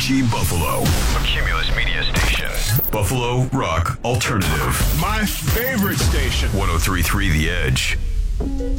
WFMG Buffalo. A Cumulus Media Station. Buffalo Rock Alternative. My favorite station. 103.3 The Edge.